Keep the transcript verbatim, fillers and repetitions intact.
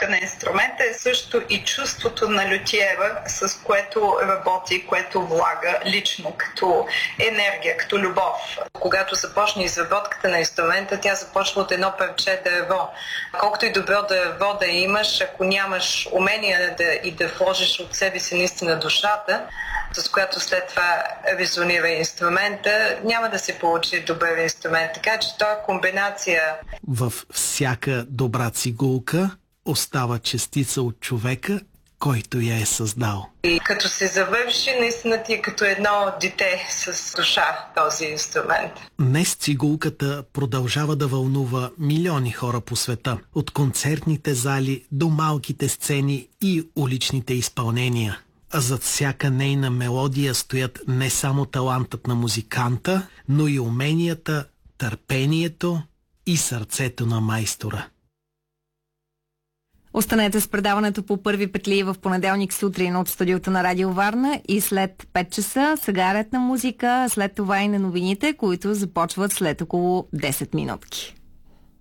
разработка на инструмента е също и чувството на лютиера, с което работи, което влага лично, като енергия, като любов. Когато започне изработката на инструмента, тя започва от едно парче дърво. Колкото и добро дърво да имаш, ако нямаш умения да, и да вложиш от себе си наистина душата, с която след това резонира инструмента, няма да се получи добър инструмент. Така че това е комбинация. В всяка добра цигулка остава частица от човека, който я е създал. И като се завърши, наистина ти е като едно дете с душа този инструмент. Днес цигулката продължава да вълнува милиони хора по света. От концертните зали до малките сцени и уличните изпълнения. А зад всяка нейна мелодия стоят не само талантът на музиканта, но и уменията, търпението и сърцето на майстора. Останете с предаването по Първи петли в понеделник сутрин от студиото на Радио Варна и след пет часа сега ред на музика, след това и на новините, които започват след около десет минутки.